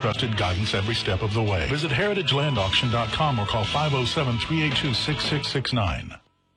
trusted guidance every step of the way. Visit heritagelandauction.com or call 507-382-6669.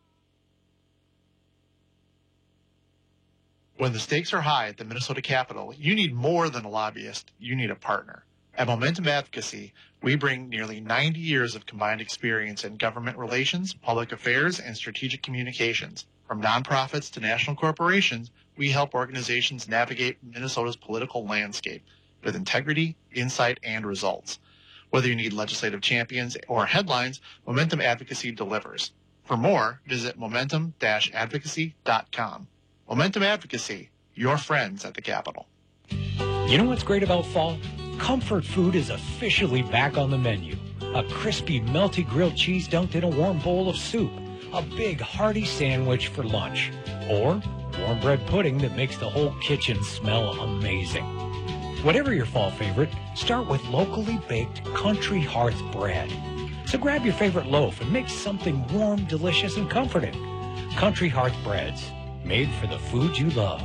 When the stakes are high at the Minnesota Capitol, you need more than a lobbyist. You need a partner. At Momentum Advocacy, we bring nearly 90 years of combined experience in government relations, public affairs, and strategic communications. From nonprofits to national corporations, we help organizations navigate Minnesota's political landscape with integrity, insight, and results. Whether you need legislative champions or headlines, Momentum Advocacy delivers. For more, visit momentum-advocacy.com. Momentum Advocacy, your friends at the Capitol. You know what's great about fall? Comfort food is officially back on the menu. A crispy, melty grilled cheese dunked in a warm bowl of soup. A big, hearty sandwich for lunch. Or warm bread pudding that makes the whole kitchen smell amazing. Whatever your fall favorite, start with locally baked Country Hearth bread. So grab your favorite loaf and make something warm, delicious, and comforting. Country Hearth breads, made for the food you love.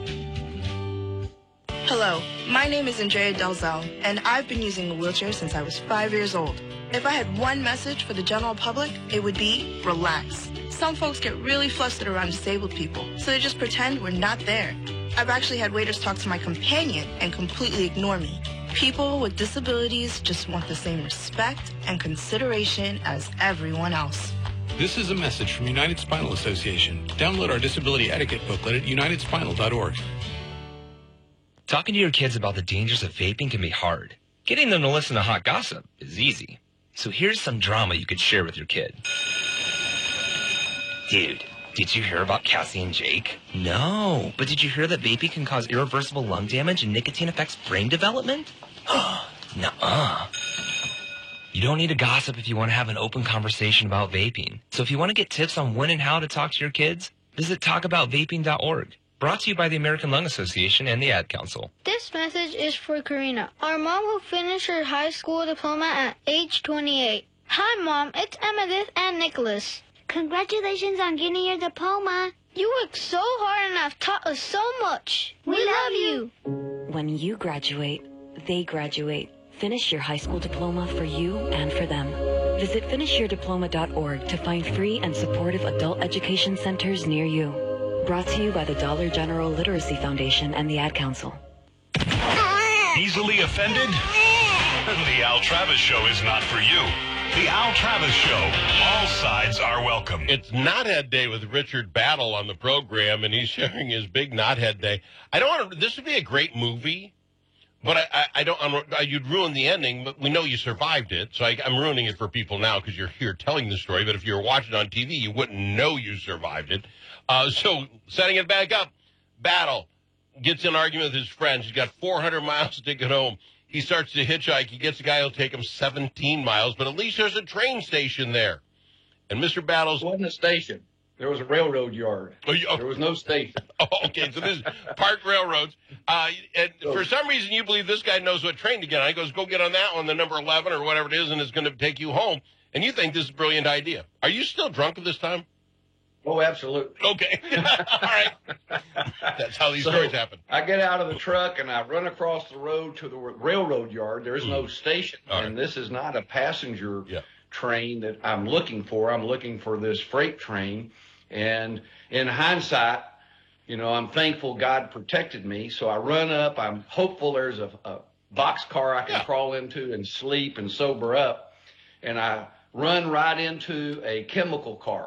Hello, my name is Andrea Delzell, and I've been using a wheelchair since I was 5 years old. If I had one message for the general public, it would be relax. Some folks get really flustered around disabled people, so they just pretend we're not there. I've actually had waiters talk to my companion and completely ignore me. People with disabilities just want the same respect and consideration as everyone else. This is a message from United Spinal Association. Download our disability etiquette booklet at unitedspinal.org. Talking to your kids about the dangers of vaping can be hard. Getting them to listen to hot gossip is easy. So here's some drama you could share with your kid. Dude, did you hear about Cassie and Jake? No, but did you hear that vaping can cause irreversible lung damage and nicotine affects brain development? Nuh-uh. You don't need to gossip if you want to have an open conversation about vaping. So if you want to get tips on when and how to talk to your kids, visit talkaboutvaping.org. Brought to you by the American Lung Association and the Ad Council. This message is for Karina, our mom who finished her high school diploma at age 28. Hi, Mom. It's Emmettith and Nicholas. Congratulations on getting your diploma. You worked so hard and have taught us so much. We love you. When you graduate, they graduate. Finish your high school diploma for you and for them. Visit finishyourdiploma.org to find free and supportive adult education centers near you. Brought to you by the Dollar General Literacy Foundation and the Ad Council. Easily offended? The Al Travis Show is not for you. The Al Travis Show. All sides are welcome. It's Knothead Day with Richard Battle on the program, and he's sharing his big Knothead Day. I don't want to. This would be a great movie, but I don't. You'd ruin the ending. But we know you survived it, so I'm ruining it for people now because you're here telling the story. But if you were watching on TV, you wouldn't know you survived it. So setting it back up, Battle gets in an argument with his friends. He's got 400 miles to get home. He starts to hitchhike. He gets a guy who'll take him 17 miles, but at least there's a train station there. And Mr. Battles... It wasn't a station. There was a railroad yard. There was no station. Okay, so this is parked railroads. And for some reason, you believe this guy knows what train to get on. He goes, go get on that one, the number 11 or whatever it is, and it's going to take you home. And you think this is a brilliant idea. Are you still drunk at this time? Oh, absolutely. Okay. All right. That's how these stories happen. I get out of the truck and I run across the road to the railroad yard. There is no station. And this is not a passenger train that I'm looking for. I'm looking for this freight train. And in hindsight, you know, I'm thankful God protected me. So I run up. I'm hopeful there's a boxcar I can crawl into and sleep and sober up. And I run right into a chemical car.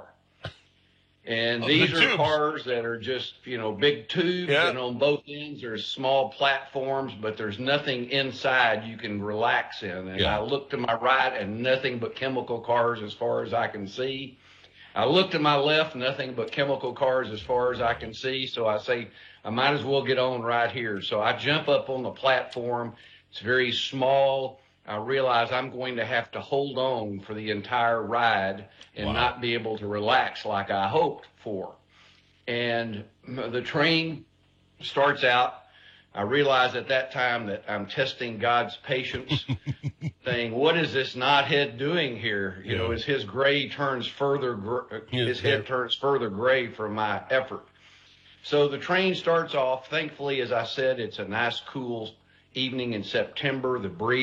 And these are cars that are just, you know, big tubes, and on both ends there's small platforms, but there's nothing inside you can relax in. And I look to my right and nothing but chemical cars as far as I can see. I look to my left, nothing but chemical cars as far as I can see. So I say, I might as well get on right here. So I jump up on the platform. It's very small. I realize I'm going to have to hold on for the entire ride and not be able to relax like I hoped for. And the train starts out. I realize at that time that I'm testing God's patience, saying, what is this knothead doing here? You know, as his gray turns further, his head turns further gray from my effort. So the train starts off. Thankfully, as I said, it's a nice, cool evening in September. The breeze